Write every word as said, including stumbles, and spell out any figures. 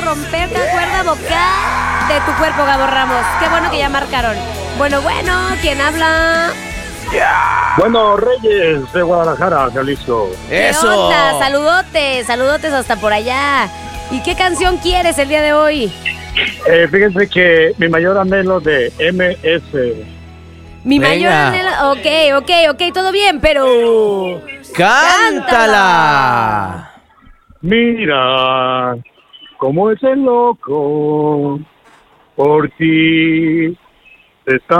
romper la cuerda vocal de tu cuerpo, Gabo Ramos. Qué bueno que ya marcaron. Bueno, bueno, ¿quién habla? Bueno, Reyes de Guadalajara, Jalisco. ¿Qué ¡Eso! onda? Saludotes, saludotes hasta por allá. ¿Y qué canción quieres el día de hoy? Eh, fíjense que mi mayor anhelo de M S. Mi Venga. mayor anhelo... Ok, ok, ok, todo bien, pero... ¡Cántala! Mira, cómo es el loco por ti. Te está